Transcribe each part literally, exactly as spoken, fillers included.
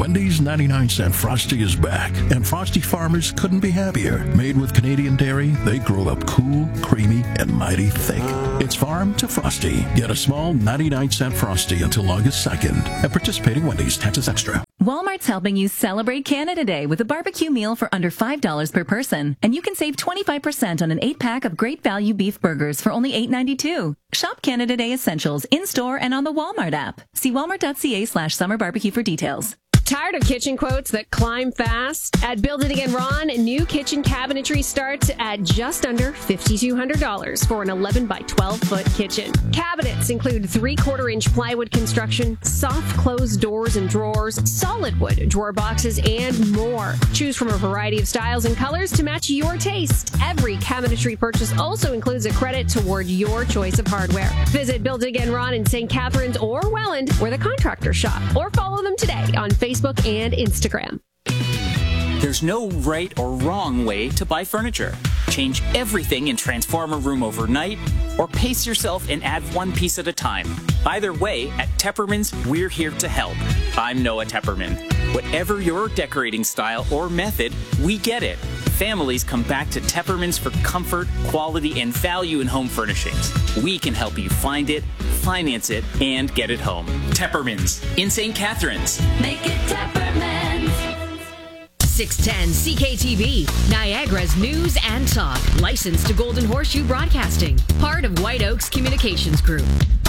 Wendy's ninety-nine cent Frosty is back, and Frosty farmers couldn't be happier. Made with Canadian dairy, they grow up cool, creamy, and mighty thick. It's farm to Frosty. Get a small ninety-nine cent Frosty until August second at participating Wendy's. Taxes extra. Walmart's helping you celebrate Canada Day with a barbecue meal for under five dollars per person. And you can save twenty-five percent on an eight-pack of great value beef burgers for only eight ninety-two. Shop Canada Day Essentials in-store and on the Walmart app. See walmart.ca slash summer barbecue for details. Tired of kitchen quotes that climb fast? At Build It Again Ron, new kitchen cabinetry starts at just under five thousand two hundred dollars for an eleven by twelve foot kitchen. Cabinets include three-quarter inch plywood construction, soft closed doors and drawers, solid wood drawer boxes, and more. Choose from a variety of styles and colors to match your taste. Every cabinetry purchase also includes a credit toward your choice of hardware. Visit Build It Again Ron in Saint Catharines or Welland, where the contractors shop, or follow them today on Facebook and Instagram. There's no right or wrong way to buy furniture. Change everything and transform a room overnight, or pace yourself and add one piece at a time. Either way, at Tepperman's, we're here to help. I'm Noah Tepperman. Whatever your decorating style or method, we get it. Families come back to Tepperman's for comfort, quality, and value in home furnishings. We can help you find it, finance it, and get it home. Tepperman's in Saint Catharines. Make it Tepperman's. six ten C K T V, Niagara's news and talk. Licensed to Golden Horseshoe Broadcasting. Part of White Oaks Communications Group.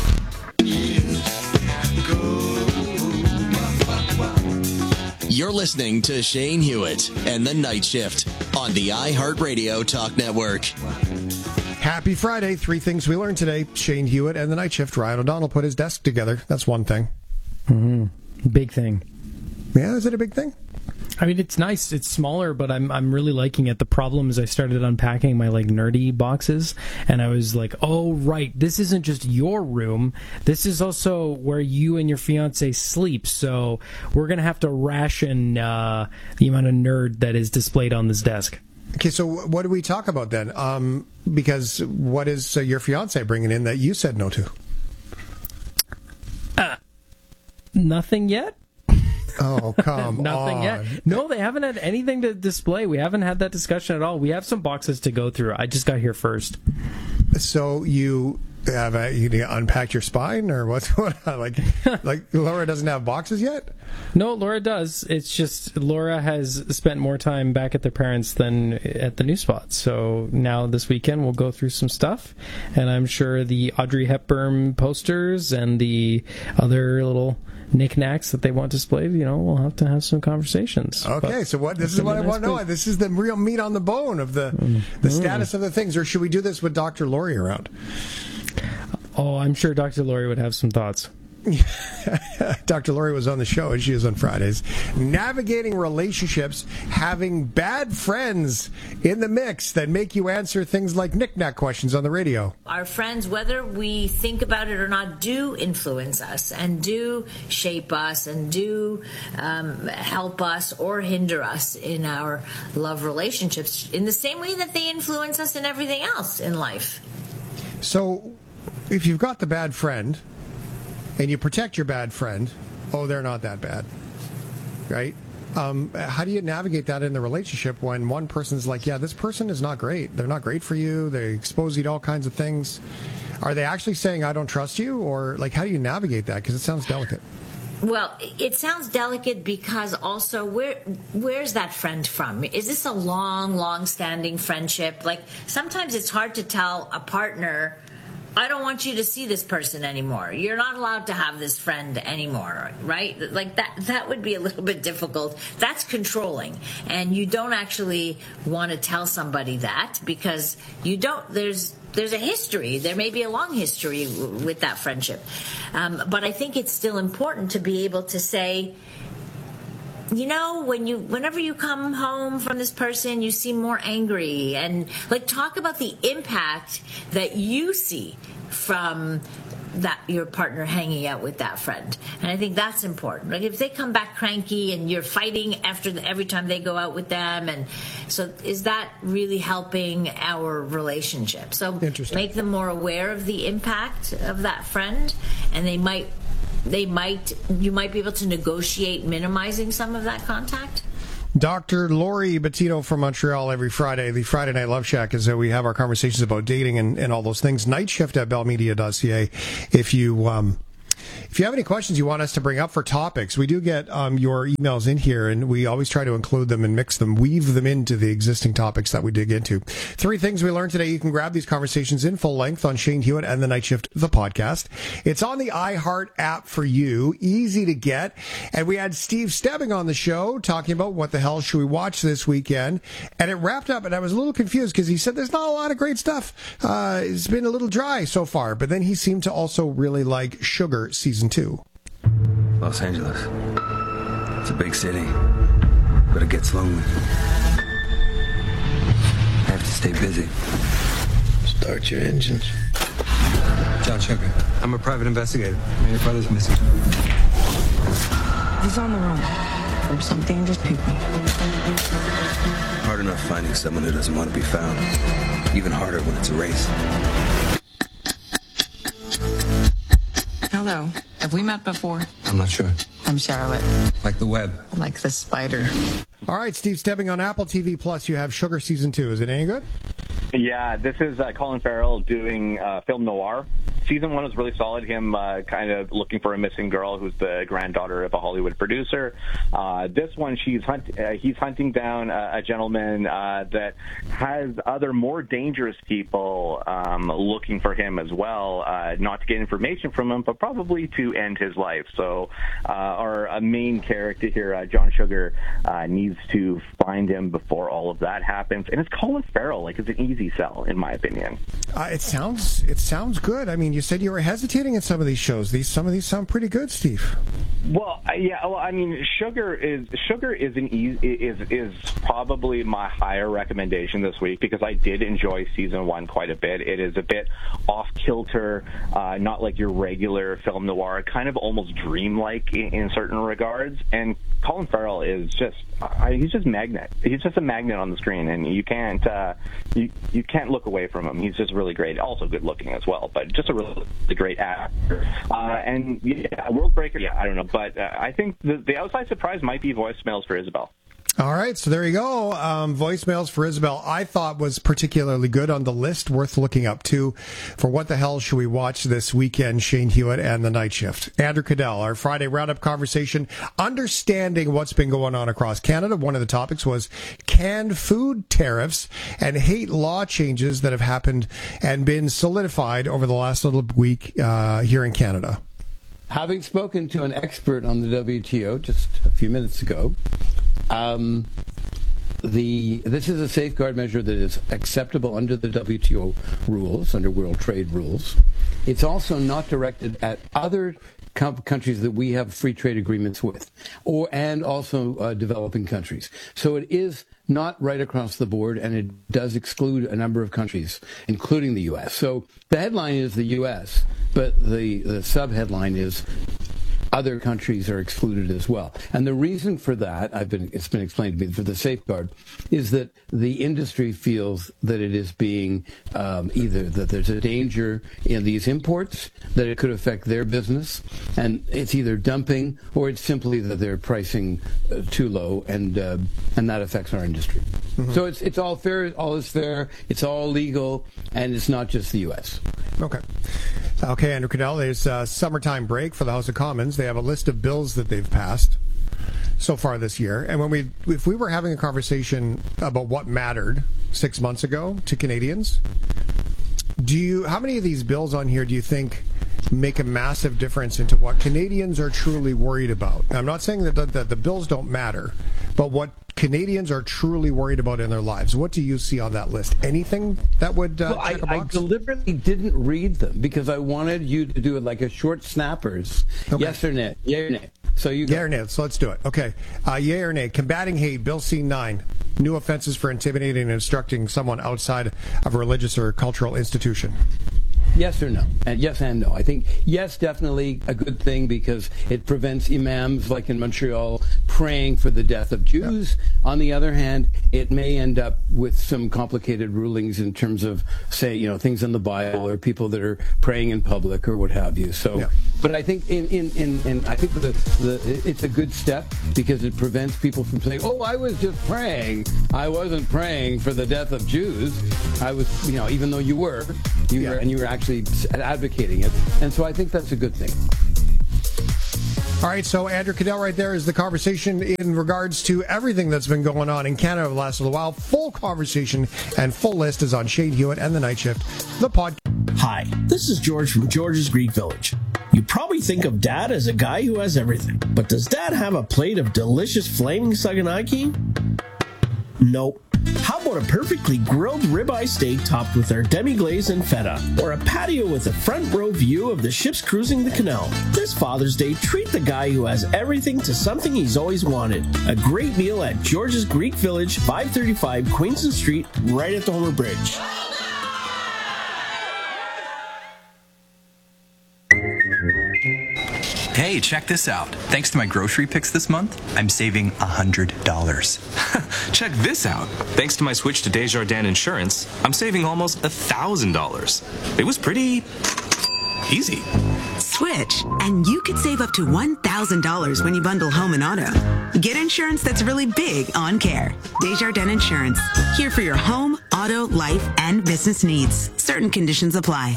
You're listening to Shane Hewitt and the Night Shift on the iHeartRadio Talk Network. Happy Friday. Three things we learned today. Shane Hewitt and the Night Shift. Ryan O'Donnell put his desk together. That's one thing. Mm-hmm. Big thing. Yeah, is it a big thing? I mean, it's nice. It's smaller, but I'm I'm really liking it. The problem is I started unpacking my, like, nerdy boxes, and I was like, oh, right, this isn't just your room. This is also where you and your fiancé sleep, so we're going to have to ration uh, the amount of nerd that is displayed on this desk. Okay, so what do we talk about then? Um, because what is uh, your fiancé bringing in that you said no to? Uh, nothing yet. Oh, come Nothing on. yet. No, they haven't had anything to display. We haven't had that discussion at all. We have some boxes to go through. I just got here first. So you have a, you unpacked your spine, or what's what? Like, like Laura doesn't have boxes yet? No, Laura does. It's just Laura has spent more time back at their parents than at the new spot. So now this weekend we'll go through some stuff, and I'm sure the Audrey Hepburn posters and the other little knickknacks that they want displayed, you know, we'll have to have some conversations. Okay, but so what? This is what I want to know. This is the real meat on the bone of the mm. the status of the things. Or should we do this with Doctor Laurie around? Oh, I'm sure Doctor Laurie would have some thoughts. Doctor Laurie was on the show, and she is on Fridays. Navigating relationships, having bad friends in the mix that make you answer things like knick-knack questions on the radio. Our friends, whether we think about it or not, do influence us and do shape us and do um, help us or hinder us in our love relationships in the same way that they influence us in everything else in life. So if you've got the bad friend and you protect your bad friend, oh, they're not that bad, right? Um, how do you navigate that in the relationship when one person's like, yeah, this person is not great. They're not great for you. They expose you to all kinds of things. Are they actually saying, I don't trust you? Or, like, how do you navigate that? Because it sounds delicate. Well, it sounds delicate because also where where's that friend from? Is this a long, long-standing friendship? Like, sometimes it's hard to tell a partner, I don't want you to see this person anymore. You're not allowed to have this friend anymore, right? Like that that would be a little bit difficult. That's controlling. And you don't actually want to tell somebody that because you don't, there's there's a history. There may be a long history w- with that friendship. Um, but I think it's still important to be able to say, you know, when you, whenever you come home from this person, you seem more angry, and like talk about the impact that you see from that your partner hanging out with that friend. And I think that's important. Like if they come back cranky and you're fighting after the, every time they go out with them, and so is that really helping our relationship? So make them more aware of the impact of that friend, and they might they might you might be able to negotiate minimizing some of that contact? Doctor Lori Bettino from Montreal every Friday. The Friday Night Love Shack is that we have our conversations about dating and, and all those things. Night shift at bell media dot c a. If you um, if you have any questions you want us to bring up for topics, we do get um, your emails in here, and we always try to include them and mix them, weave them into the existing topics that we dig into. Three things we learned today. You can grab these conversations in full length on Shane Hewitt and the Night Shift, the podcast. It's on the iHeart app for you, easy to get. And we had Steve Stebbing on the show talking about what the hell should we watch this weekend. And it wrapped up, and I was a little confused because he said there's not a lot of great stuff. Uh, it's been a little dry so far, but then he seemed to also really like Sugar Season two. Los Angeles. It's a big city, but it gets lonely. I have to stay busy. Start your engines. John Sugar. I'm a private investigator. Your brother's missing. He's on the run from some dangerous people. Hard enough finding someone who doesn't want to be found. Even harder when it's a race. Hello. Have we met before? I'm not sure. I'm Charlotte. Like the web. Like the spider. All right, Steve Stebbing on Apple T V Plus. You have Sugar Season two. Is it any good? Yeah, this is uh, Colin Farrell doing uh, film noir. Season one was really solid, him uh, kind of looking for a missing girl who's the granddaughter of a Hollywood producer. Uh, this one, she's hunt- uh, he's hunting down a, a gentleman uh, that has other more dangerous people um, looking for him as well, uh, not to get information from him, but probably to end his life. So uh, our uh, main character here, uh, John Sugar, uh, needs to find him before all of that happens. And it's Colin Farrell. Like, it's an easy sell, in my opinion. Uh, it sounds it sounds good. I mean, you said you were hesitating in some of these shows. These some of these sound pretty good, Steve. Well, yeah. Well, I mean, Sugar is Sugar is an easy, is is probably my higher recommendation this week because I did enjoy season one quite a bit. It is a bit off kilter, uh, not like your regular film noir, kind of almost dreamlike in, in certain regards. And Colin Farrell is just uh, he's just magnet. He's just a magnet on the screen, and you can't uh, you you can't look away from him. He's just really great. Also good looking as well, but just a really great actor. Uh, and yeah, World Breaker. Yeah, I don't know. But uh, I think the, the outside surprise might be Voicemails for Isabel. All right, so there you go. Um, Voicemails for Isabel, I thought was particularly good on the list, worth looking up to. For what the hell should we watch this weekend? Shane Hewitt and the Night Shift. Andrew Cadell, our Friday roundup conversation, understanding what's been going on across Canada. One of the topics was canned food tariffs and hate law changes that have happened and been solidified over the last little week uh, here in Canada. Having spoken to an expert on the W T O just a few minutes ago, um, the this is a safeguard measure that is acceptable under the W T O rules, under World Trade rules. It's also not directed at other com- countries that we have free trade agreements with, or and also uh, developing countries. So it is not right across the board, and it does exclude a number of countries, including the U S. So the headline is the U S, but the, the sub-headline is other countries are excluded as well. And the reason for that, I've been it's been explained to me, for the safeguard, is that the industry feels that it is being um, either that there's a danger in these imports, that it could affect their business, and it's either dumping or it's simply that they're pricing uh, too low, and uh, and that affects our industry. Mm-hmm. So it's it's all fair, all is fair, it's all legal, and it's not just the U S. Okay. Okay, Andrew Cadell, there's a summertime break for the House of Commons. They have a list of bills that they've passed so far this year. And when we, if we were having a conversation about what mattered six months ago to Canadians, do you, how many of these bills on here do you think make a massive difference into what Canadians are truly worried about? I'm not saying that the, that the bills don't matter, but what Canadians are truly worried about in their lives. What do you see on that list? Anything that would uh, well, check I, a box? I deliberately didn't read them because I wanted you to do it like a short snappers. Okay. Yes or no? Yay or nay? So you go. Yay or nay? So let's do it. Okay. Uh, yay or nay? Combating hate, Bill C nine. New offenses for intimidating and instructing someone outside of a religious or cultural institution. Yes or no? And yes and no. I think yes, definitely a good thing because it prevents imams like in Montreal praying for the death of Jews. On the other hand, it may end up with some complicated rulings in terms of, say, you know, things in the Bible or people that are praying in public or what have you. So, yeah. But I think in, in, in, in I think the, the it's a good step because it prevents people from saying, "Oh, I was just praying. I wasn't praying for the death of Jews. I was, you know, even though you were, you yeah. were, and you were actually advocating it." And so I think that's a good thing. All right, so Andrew Cadell right there is the conversation in regards to everything that's been going on in Canada over the last little while. Full conversation and full list is on Shane Hewitt and The Night Shift, the podcast. Hi, this is George from George's Greek Village. You probably think of Dad as a guy who has everything, but does Dad have a plate of delicious flaming saganaki? Nope. How about a perfectly grilled ribeye steak topped with our demi-glaze and feta? Or a patio with a front row view of the ships cruising the canal? This Father's Day, treat the guy who has everything to something he's always wanted. A great meal at George's Greek Village, five thirty-five Queenston Street, right at the Homer Bridge. Hey, check this out. Thanks to my grocery picks this month, I'm saving one hundred dollars. Check this out. Thanks to my switch to Desjardins Insurance, I'm saving almost one thousand dollars. It was pretty easy. Switch, and you could save up to one thousand dollars when you bundle home and auto. Get insurance that's really big on care. Desjardins Insurance, here for your home, auto, life, and business needs. Certain conditions apply.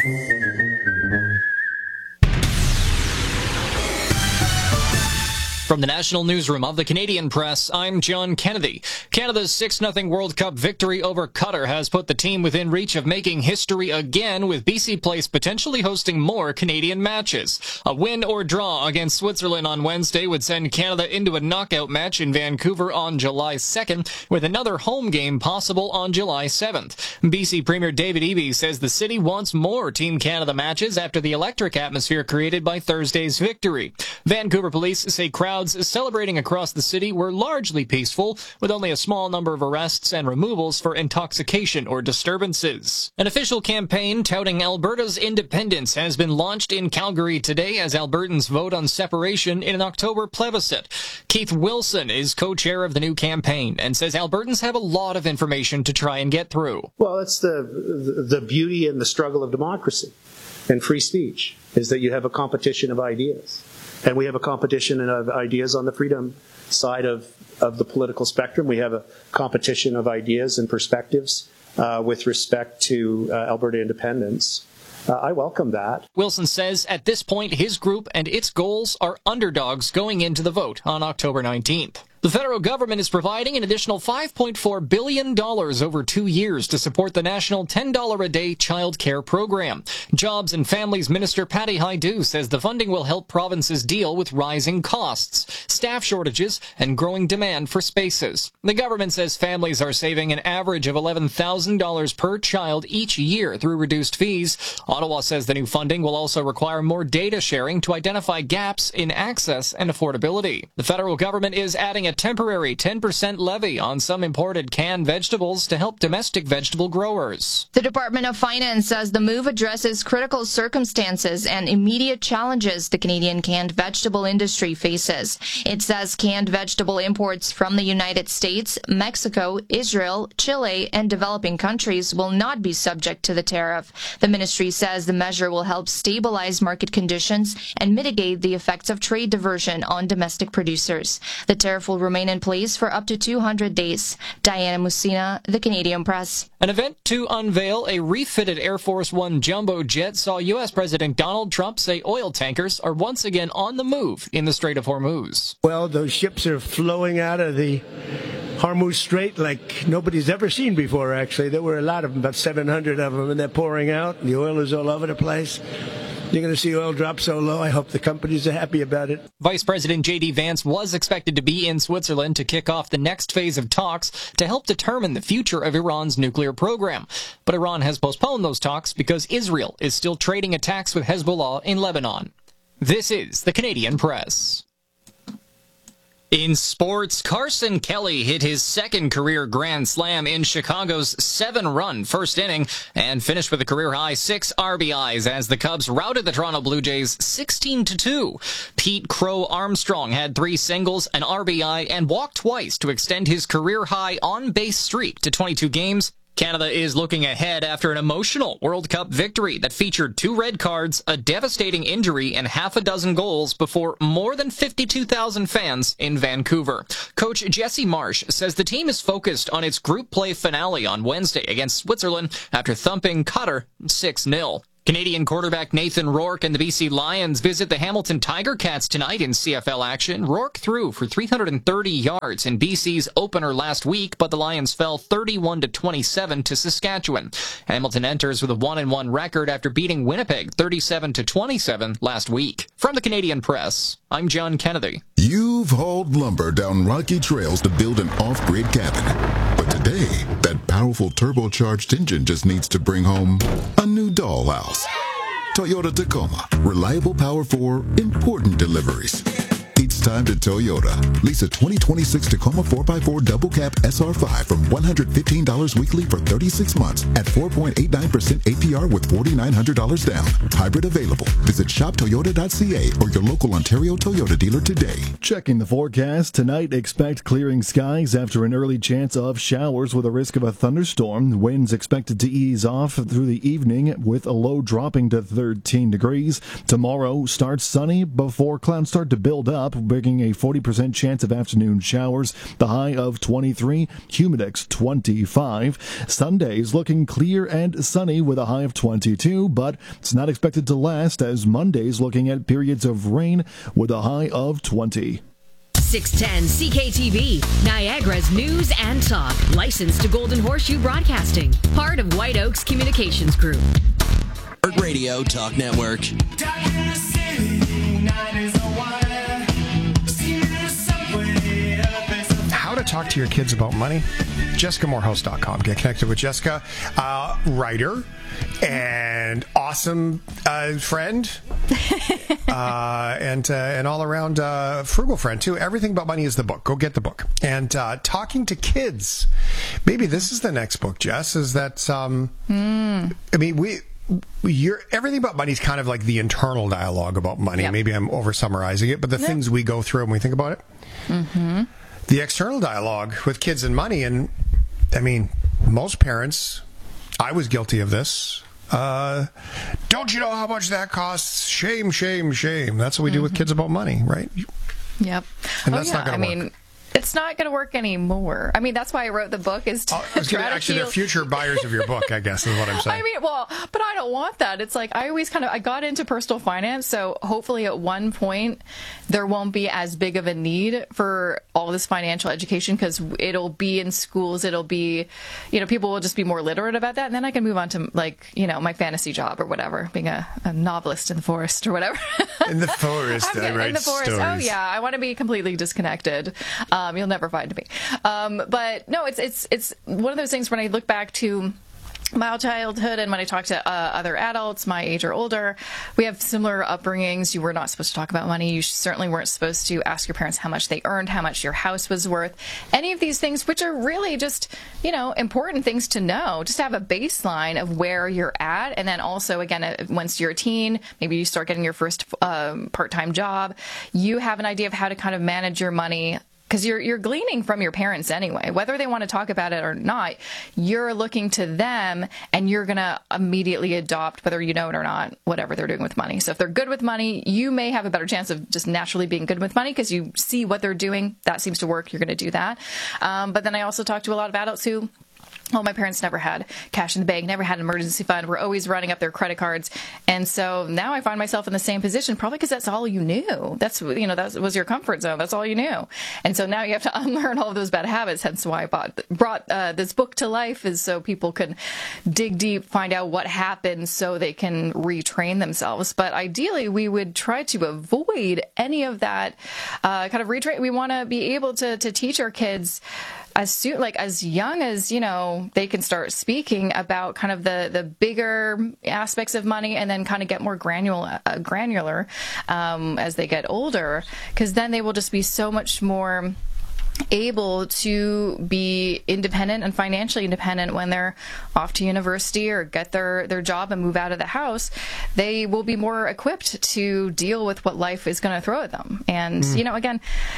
From the National Newsroom of the Canadian Press, I'm John Kennedy. Canada's six nothing World Cup victory over Qatar has put the team within reach of making history again, with B C Place potentially hosting more Canadian matches. A win or draw against Switzerland on Wednesday would send Canada into a knockout match in Vancouver on July second, with another home game possible on July seventh. B C Premier David Eby says the city wants more Team Canada matches after the electric atmosphere created by Thursday's victory. Vancouver police say crowds celebrating across the city were largely peaceful, with only a small number of arrests and removals for intoxication or disturbances. An official campaign touting Alberta's independence has been launched in Calgary today as Albertans vote on separation in an October plebiscite. Keith Wilson is co-chair of the new campaign and says Albertans have a lot of information to try and get through. Well, that's the the beauty and the struggle of democracy and free speech, is that you have a competition of ideas. And we have a competition of ideas on the freedom side of, of the political spectrum. We have a competition of ideas and perspectives uh, with respect to uh, Alberta independence. Uh, I welcome that. Wilson says at this point his group and its goals are underdogs going into the vote on October nineteenth. The federal government is providing an additional five point four billion dollars over two years to support the national ten dollars a day child care program. Jobs and Families Minister Patty Hajdu says the funding will help provinces deal with rising costs, staff shortages, and growing demand for spaces. The government says families are saving an average of eleven thousand dollars per child each year through reduced fees. Ottawa says the new funding will also require more data sharing to identify gaps in access and affordability. The federal government is adding a temporary ten percent levy on some imported canned vegetables to help domestic vegetable growers. The Department of Finance says the move addresses critical circumstances and immediate challenges the Canadian canned vegetable industry faces. It says canned vegetable imports from the United States, Mexico, Israel, Chile, and developing countries will not be subject to the tariff. The ministry says the measure will help stabilize market conditions and mitigate the effects of trade diversion on domestic producers. The tariff will remain in place for up to two hundred days. Diana Musina, The Canadian Press. An event to unveil a refitted Air Force One jumbo jet saw U S President Donald Trump say oil tankers are once again on the move in the Strait of Hormuz. Well, those ships are flowing out of the Hormuz Strait like nobody's ever seen before, actually. There were a lot of them, about seven hundred of them, and they're pouring out. The oil is all over the place. You're going to see oil drop so low. I hope the companies are happy about it. Vice President J D Vance was expected to be in Switzerland to kick off the next phase of talks to help determine the future of Iran's nuclear program. But Iran has postponed those talks because Israel is still trading attacks with Hezbollah in Lebanon. This is the Canadian Press. In sports, Carson Kelly hit his second career grand slam in Chicago's seven-run first inning and finished with a career-high six R B Is as the Cubs routed the Toronto Blue Jays sixteen to two. Pete Crow Armstrong had three singles, an R B I, and walked twice to extend his career-high on-base streak to twenty-two games. Canada is looking ahead after an emotional World Cup victory that featured two red cards, a devastating injury, and half a dozen goals before more than fifty-two thousand fans in Vancouver. Coach Jesse Marsh says the team is focused on its group play finale on Wednesday against Switzerland after thumping Qatar six nil. Canadian quarterback Nathan Rourke and the B C Lions visit the Hamilton Tiger Cats tonight in C F L action. Rourke threw for three hundred thirty yards in B C's opener last week, but the Lions fell thirty-one to twenty-seven to Saskatchewan. Hamilton enters with a one and one record after beating Winnipeg thirty-seven to twenty-seven last week. From the Canadian Press, I'm John Kennedy. You've hauled lumber down rocky trails to build an off-grid cabin. But today, that powerful turbocharged engine just needs to bring home a new dollhouse. Toyota Tacoma. Reliable power for important deliveries. It's time to Toyota. Lease a twenty twenty-six Tacoma four by four double cab S R five from one hundred fifteen dollars weekly for thirty-six months at four point eight nine percent A P R with four thousand nine hundred dollars down. Hybrid available. Visit shop toyota dot c a or your local Ontario Toyota dealer today. Checking the forecast, tonight expect clearing skies after an early chance of showers with a risk of a thunderstorm. Winds expected to ease off through the evening with a low dropping to thirteen degrees. Tomorrow starts sunny before clouds start to build up, bringing a forty percent chance of afternoon showers. The high of twenty-three, humidex twenty-five. Sunday's looking clear and sunny with a high of twenty-two, but it's not expected to last as Monday's looking at periods of rain with a high of twenty. six ten C K T V, Niagara's news and talk. Licensed to Golden Horseshoe Broadcasting. Part of White Oaks Communications Group. Radio Talk Network. How to talk to your kids about money? Jessica Morehouse dot com. Get connected with Jessica, uh, writer and awesome uh, friend, uh, and uh, an all-around uh, frugal friend too. Everything About Money is the book. Go get the book. And uh, talking to kids. Maybe this is the next book, Jess. Is that? Um, mm. I mean, we. You're, everything about money is kind of like the internal dialogue about money. Yep. Maybe I'm over summarizing it, but the yep. things we go through when we think about it. Mm-hmm. The external dialogue with kids and money, and I mean, most parents, I was guilty of this. Uh, don't you know how much that costs? Shame, shame, shame. That's what we mm-hmm. do with kids about money, right? Yep. And oh, that's yeah. not going to I work. mean, it's not going to work anymore. I mean, that's why I wrote the book. Is to, I was try gonna, to actually, heal. they're future buyers of your book, I guess, is what I'm saying. I mean, well, but I don't want that. It's like I always kind of I got into personal finance, so hopefully at one point there won't be as big of a need for all this financial education because it'll be in schools. It'll be, you know, people will just be more literate about that, and then I can move on to like, you know, my fantasy job or whatever, being a, a novelist in the forest or whatever. In the forest, I write in the forest. stories. Oh yeah, I want to be completely disconnected. Um, you'll never find me. Um, but no, it's it's it's one of those things when I look back to my childhood and when I talk to uh, other adults my age or older, we have similar upbringings. You were not supposed to talk about money. You certainly weren't supposed to ask your parents how much they earned, how much your house was worth, any of these things, which are really just, you know, important things to know, just to have a baseline of where you're at. And then also, again, once you're a teen, maybe you start getting your first um, part-time job, you have an idea of how to kind of manage your money. Because you're you're gleaning from your parents anyway, whether they want to talk about it or not. You're looking to them, and you're gonna immediately adopt, whether you know it or not, whatever they're doing with money. So if they're good with money, you may have a better chance of just naturally being good with money because you see what they're doing. That seems to work. You're going to do that. Um, but then I also talk to a lot of adults who. Well, my parents never had cash in the bank, never had an emergency fund. We're always running up their credit cards. And so now I find myself in the same position, probably because that's all you knew. That's, you know, that was your comfort zone. That's all you knew. And so now you have to unlearn all of those bad habits. Hence why I bought, brought uh, this book to life, is so people can dig deep, find out what happened so they can retrain themselves. But ideally, we would try to avoid any of that uh, kind of retrain. We want to be able to, to teach our kids as soon, like as young as, you know, know, they can start speaking about kind of the, the bigger aspects of money and then kind of get more granular, uh, granular um, as they get older, because then they will just be so much more able to be independent and financially independent when they're off to university or get their, their job and move out of the house. They will be more equipped to deal with what life is going to throw at them. And, mm. you know, again,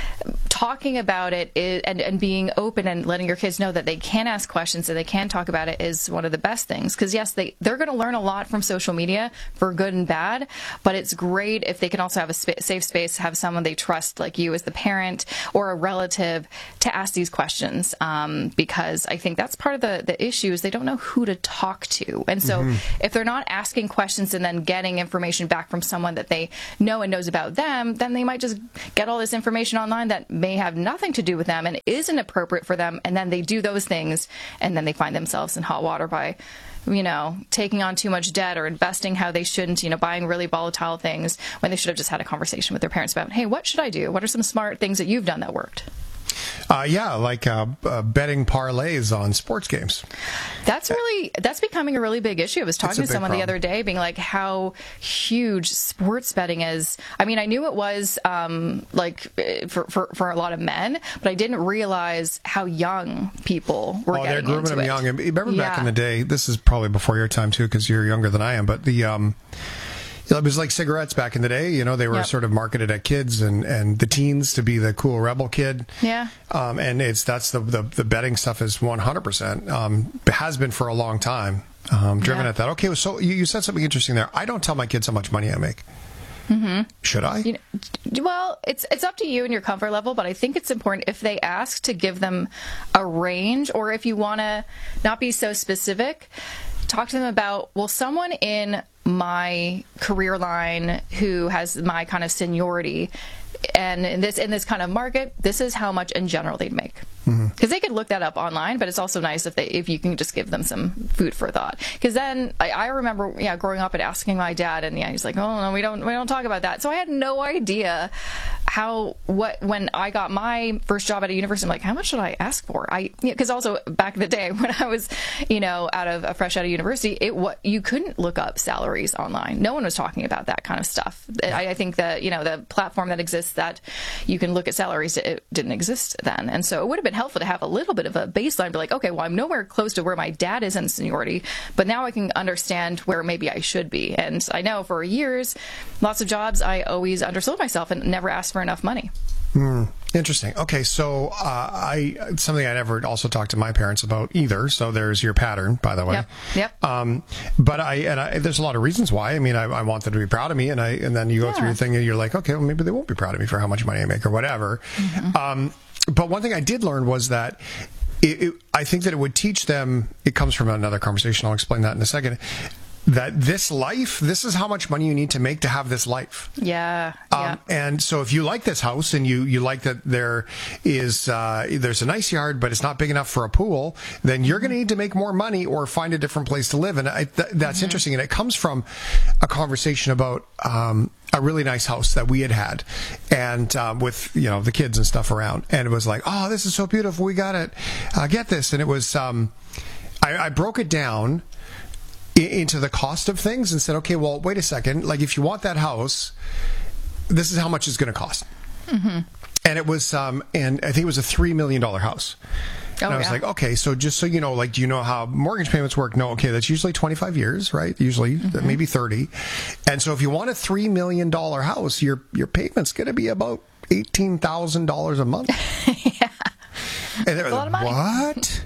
talking about it is, and, and being open and letting your kids know that they can ask questions and they can talk about it is one of the best things. Because, yes, they, they're going to learn a lot from social media for good and bad, but it's great if they can also have a sp- safe space, have someone they trust, like you as the parent or a relative, to ask these questions, um, because I think that's part of the, the issue is they don't know who to talk to. And so mm-hmm. if they're not asking questions and then getting information back from someone that they know and knows about them, then they might just get all this information online that may have nothing to do with them and isn't appropriate for them. And then they do those things and then they find themselves in hot water by, you know, taking on too much debt or investing how they shouldn't, you know, buying really volatile things when they should have just had a conversation with their parents about, hey, what should I do? What are some smart things that you've done that worked? Uh, yeah, like uh, uh, betting parlays on sports games. That's really, that's becoming a really big issue. I was talking to someone problem. the other day being like how huge sports betting is. I mean, I knew it was um, like for, for, for a lot of men, but I didn't realize how young people were oh, getting they're grooming into them it. young. And remember yeah. back in the day, this is probably before your time too, because you're younger than I am, but the... Um, it was like cigarettes back in the day. You know, they were yep. sort of marketed at kids and, and the teens to be the cool rebel kid. Yeah. Um, and it's that's the, the the betting stuff is one hundred percent. Um, has been for a long time. Um, driven yeah. at that. Okay, so you, you said something interesting there. I don't tell my kids how much money I make. Mm-hmm. Should I? You know, well, it's it's up to you and your comfort level, but I think it's important if they ask to give them a range, or if you want to not be so specific, talk to them about, well, someone in my career line who has my kind of seniority and in this in this kind of market, this is how much in general they'd make. Because mm-hmm. they could look that up online, but it's also nice if they if you can just give them some food for thought. Because then I, I remember, yeah, growing up and asking my dad, and yeah, he's like, "Oh no, we don't we don't talk about that." So I had no idea how what when I got my first job at a university, I'm like, how much should I ask for? I because also back in the day when I was, you know, out of a fresh out of university, it what you couldn't look up salaries online. No one was talking about that kind of stuff. I, I think that you know the platform that exists that you can look at salaries, it didn't exist then, and so it would have been helpful to have a little bit of a baseline, be like, okay, well, I'm nowhere close to where my dad is in seniority, but now I can understand where maybe I should be. And I know for years, lots of jobs, I always undersold myself and never asked for enough money. Mm, interesting. Okay, so uh, I something I never also talked to my parents about either. So there's your pattern, by the way. Yep. Yep. Um, but I and I, there's a lot of reasons why. I mean, I, I want them to be proud of me, and I and then you go yeah. through your thing, and you're like, okay, well, maybe they won't be proud of me for how much money I make or whatever. Mm-hmm. Um, but one thing I did learn was that it, it, I think that it would teach them. It comes from another conversation. I'll explain that in a second. That this life, this is how much money you need to make to have this life. Yeah. Um, yeah. And so if you like this house and you, you like that there is, uh, there's a nice yard, but it's not big enough for a pool, then you're going to need to make more money or find a different place to live. And I, th- that's mm-hmm. interesting. And it comes from a conversation about, um, a really nice house that we had had and, um, with, you know, the kids and stuff around. And it was like, oh, this is so beautiful. We got it. Uh, get this. And it was, um, I, I broke it down into the cost of things and said, okay, well, wait a second. Like, if you want that house, this is how much it's going to cost. Mm-hmm. And it was, um, and I think it was a three million dollars house. And oh, I was yeah. like, okay, so just so you know, like, do you know how mortgage payments work? No, okay, that's usually twenty-five years, right? Usually, mm-hmm. maybe thirty. And so if you want a three million dollars house, your your payment's going to be about eighteen thousand dollars a month. yeah. And they're like, what?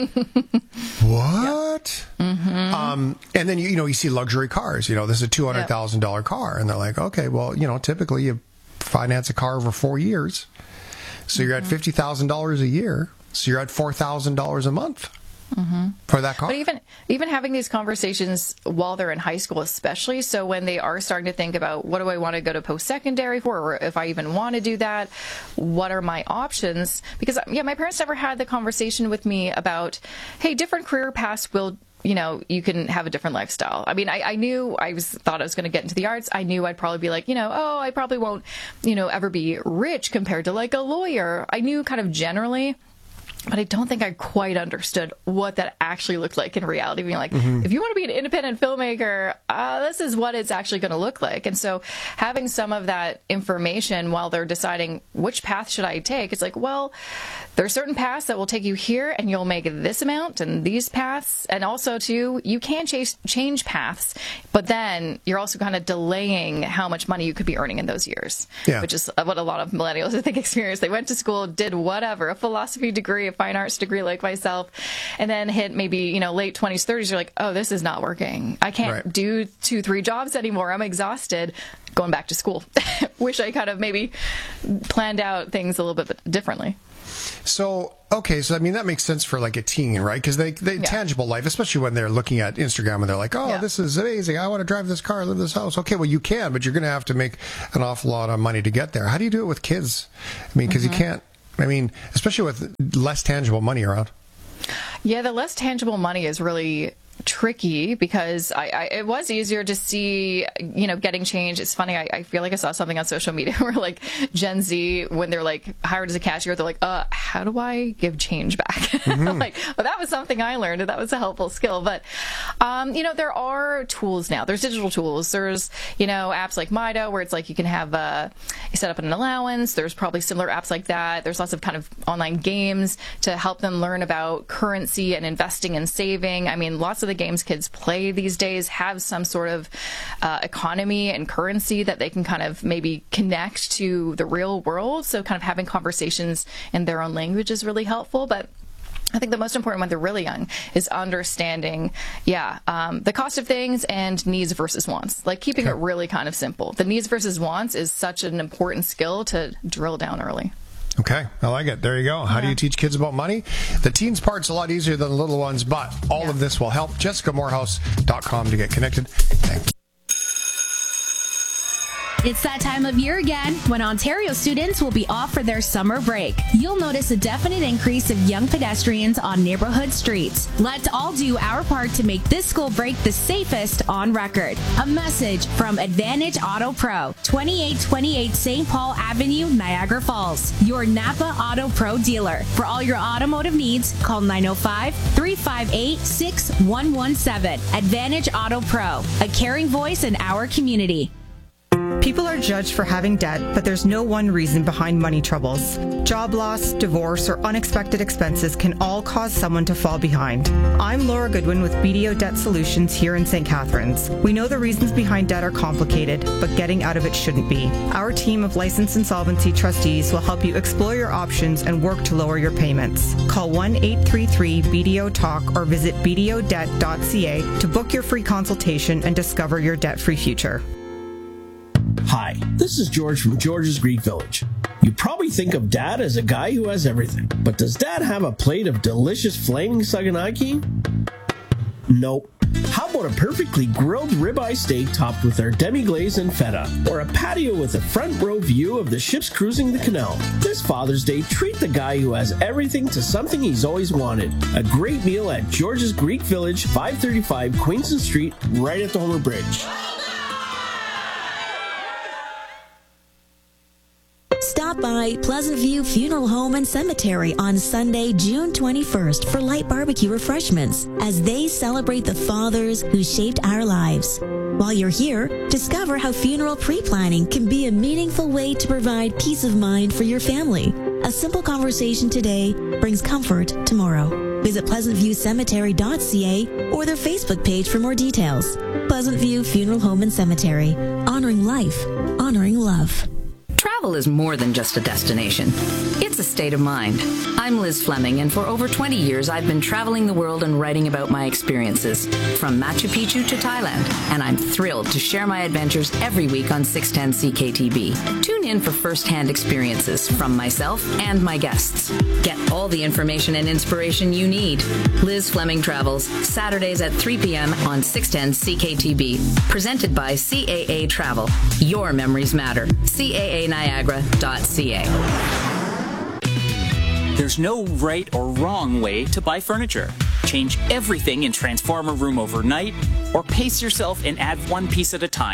What? Yeah. Mm-hmm. Um, and then, you, you know, you see luxury cars. You know, this is a two hundred thousand dollars yep. car. And they're like, okay, well, you know, typically you finance a car over four years. So you're mm-hmm. at fifty thousand dollars a year. So you're at four thousand dollars a month. Mm-hmm. For that car. But even even having these conversations while they're in high school, especially, so when they are starting to think about what do I want to go to post-secondary for, or if I even want to do that, what are my options? Because, yeah, my parents never had the conversation with me about, hey, different career paths will, you know, you can have a different lifestyle. I mean, I, I knew I was thought I was going to get into the arts. I knew I'd probably be like, you know, oh, I probably won't, you know, ever be rich compared to like a lawyer. I knew kind of generally. but I don't think I quite understood what that actually looked like in reality. Being like, mm-hmm. if you want to be an independent filmmaker, uh, this is what it's actually going to look like. And so having some of that information while they're deciding which path should I take, it's like, well, there are certain paths that will take you here and you'll make this amount, and these paths. And also, too, you can chase, change paths, but then you're also kind of delaying how much money you could be earning in those years, yeah. which is what a lot of millennials, I think, experience. They went to school, did whatever, a philosophy degree, a fine arts degree like myself, and then hit maybe, you know, late twenties, thirties, you're like, oh, this is not working. I can't right. do two, three jobs anymore. I'm exhausted. Going back to school. Wish I kind of maybe planned out things a little bit differently. So, okay, so I mean, that makes sense for like a teen, right? Because they, they yeah. tangible life, especially when they're looking at Instagram and they're like, oh, yeah. this is amazing. I want to drive this car, live in this house. Okay, well, you can, but you're going to have to make an awful lot of money to get there. How do you do it with kids? I mean, because mm-hmm. you can't, I mean, especially with less tangible money around. Yeah, the less tangible money is really tricky because I, I it was easier to see, you know, getting change. It's funny, I, I feel like I saw something on social media where like Gen Z, when they're like hired as a cashier, they're like, uh, how do I give change back? Mm-hmm. Like, well, that was something I learned, and that was a helpful skill. But, um, you know, there are tools now. There's digital tools. There's, you know, apps like Mido where it's like you can have, uh, you set up an allowance. There's probably similar apps like that. There's lots of kind of online games to help them learn about currency and investing and saving. I mean, lots of the games kids play these days have some sort of uh, economy and currency that they can kind of maybe connect to the real world. So kind of having conversations in their own language is really helpful. But I think the most important when they're really young is understanding, yeah, um, the cost of things and needs versus wants. Like keeping okay. it really kind of simple. The needs versus wants is such an important skill to drill down early. Okay, I like it. There you go. How yeah. do you teach kids about money? The teens part's a lot easier than the little ones, but all yeah. of this will help. Jessica Morehouse dot com to get connected. Thank you. It's that time of year again when Ontario students will be off for their summer break. You'll notice a definite increase of young pedestrians on neighborhood streets. Let's all do our part to make this school break the safest on record. A message from Advantage Auto Pro, twenty-eight twenty-eight Saint Paul Avenue, Niagara Falls. Your Napa Auto Pro dealer. For all your automotive needs, call nine oh five, three five eight, six one one seven. Advantage Auto Pro, a caring voice in our community. People are judged for having debt, but there's no one reason behind money troubles. Job loss, divorce, or unexpected expenses can all cause someone to fall behind. I'm Laura Goodwin with B D O Debt Solutions here in Saint Catharines. We know the reasons behind debt are complicated, but getting out of it shouldn't be. Our team of licensed insolvency trustees will help you explore your options and work to lower your payments. Call one eight three three B D O talk or visit b d o debt dot c a to book your free consultation and discover your debt-free future. Hi, this is George from George's Greek Village. You probably think of Dad as a guy who has everything, but does Dad have a plate of delicious flaming saganaki? Nope. How about a perfectly grilled ribeye steak topped with our demi-glaze and feta, or a patio with a front row view of the ships cruising the canal? This Father's Day, treat the guy who has everything to something he's always wanted. A great meal at George's Greek Village, five thirty-five Queenston Street, right at the Homer Bridge. Stop by Pleasant View Funeral Home and Cemetery on Sunday, June twenty-first for light barbecue refreshments as they celebrate the fathers who shaped our lives. While you're here, discover how funeral pre-planning can be a meaningful way to provide peace of mind for your family. A simple conversation today brings comfort tomorrow. Visit pleasant view cemetery dot c a or their Facebook page for more details. Pleasant View Funeral Home and Cemetery, honoring life, honoring love. Travel is more than just a destination. It's a state of mind. I'm Liz Fleming, and for over twenty years, I've been traveling the world and writing about my experiences, from Machu Picchu to Thailand, and I'm thrilled to share my adventures every week on six ten C K T B. Tune in for first-hand experiences from myself and my guests. Get all the information and inspiration you need. Liz Fleming Travels, Saturdays at three p.m. on six ten C K T B. Presented by C A A Travel. Your memories matter. C A A Niagara dot c a. There's no right or wrong way to buy furniture. Change everything and transform a room overnight, or pace yourself and add one piece at a time.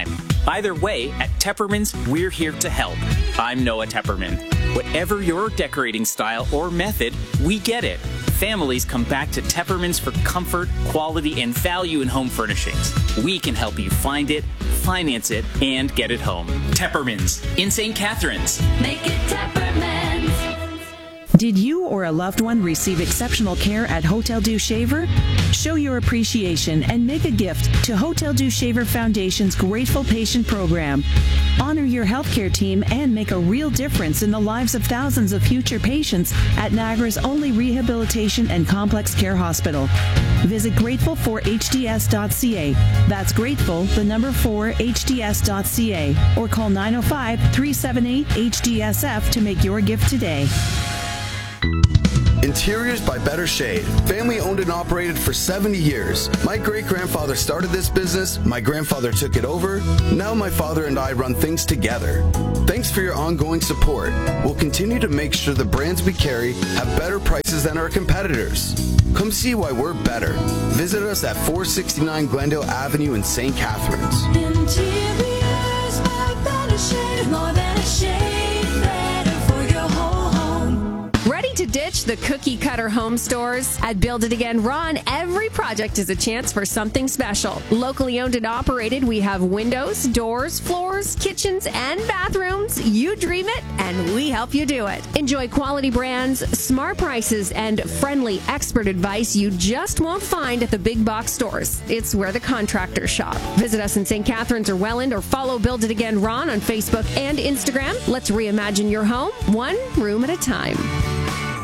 Either way, at Tepperman's, we're here to help. I'm Noah Tepperman. Whatever your decorating style or method, we get it. Families come back to Tepperman's for comfort, quality, and value in home furnishings. We can help you find it, finance it, and get it home. Tepperman's in Saint Catharines. Make it Tepperman's. Did you or a loved one receive exceptional care at Hotel Dieu Shaver? Show your appreciation and make a gift to Hotel Dieu Shaver Foundation's Grateful Patient Program. Honor your healthcare team and make a real difference in the lives of thousands of future patients at Niagara's only rehabilitation and complex care hospital. Visit grateful for h d s dot c a. That's grateful, the number four, h d s dot c a. Or call nine oh five, three seven eight, H D S F to make your gift today. Interiors by Better Shade. Family owned and operated for seventy years. My great-grandfather started this business, my grandfather took it over, now my father and I run things together. Thanks for your ongoing support. We'll continue to make sure the brands we carry have better prices than our competitors. Come see why we're better. Visit us at four sixty-nine Glendale Avenue in Saint Catharines. Interiors by Better Shade. More than a shade, better for your whole home. Ready to ditch the cookie cutter home stores? At Build It Again Ron, every project is a chance for something special. Locally owned and operated, we have windows, doors, floors, kitchens, and bathrooms. You dream it, and we help you do it. Enjoy quality brands, smart prices, and friendly expert advice you just won't find at the big box stores. It's where the contractors shop. Visit us in Saint Catharines or Welland, or follow Build It Again Ron on Facebook and Instagram. Let's reimagine your home, one room at a time.